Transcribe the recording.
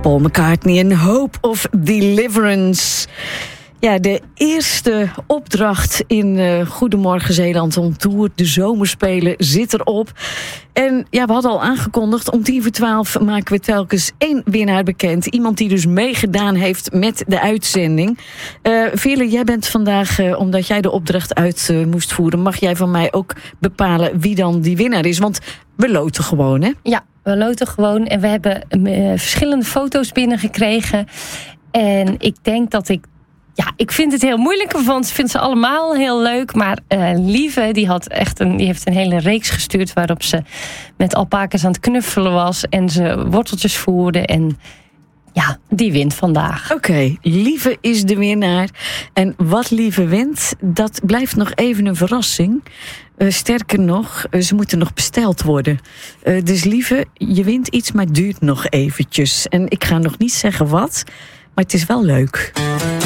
Paul McCartney en Hope of Deliverance. Ja, de eerste opdracht in Goedemorgen Zeeland on Tour. De zomerspelen zit erop. En ja, we hadden al aangekondigd, om 11:10 maken we telkens 1 winnaar bekend. Iemand die dus meegedaan heeft met de uitzending. Veerle, jij bent vandaag, omdat jij de opdracht uit moest voeren, mag jij van mij ook bepalen wie dan die winnaar is. Want we loten gewoon, hè? Ja, we loten gewoon. En we hebben verschillende foto's binnengekregen. En ik denk dat ik vind het heel moeilijk, want ik vind ze allemaal heel leuk. Maar Lieve, die heeft een hele reeks gestuurd waarop ze met alpakas aan het knuffelen was en ze worteltjes voerde. En ja, die wint vandaag. Oké, Lieve is de winnaar. En wat Lieve wint, dat blijft nog even een verrassing. Sterker nog, ze moeten nog besteld worden. Dus Lieve, je wint iets, maar het duurt nog eventjes. En ik ga nog niet zeggen wat, maar het is wel leuk.